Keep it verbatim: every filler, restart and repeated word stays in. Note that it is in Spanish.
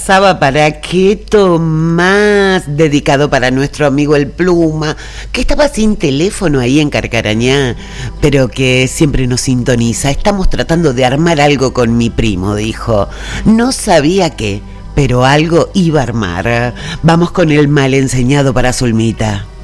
pasaba para qué tomás, dedicado para nuestro amigo el Pluma, que estaba sin teléfono ahí en Carcarañá, pero que siempre nos sintoniza. Estamos tratando de armar algo con mi primo, dijo. No sabía qué, pero algo iba a armar. Vamos con el mal enseñado para Zulmita.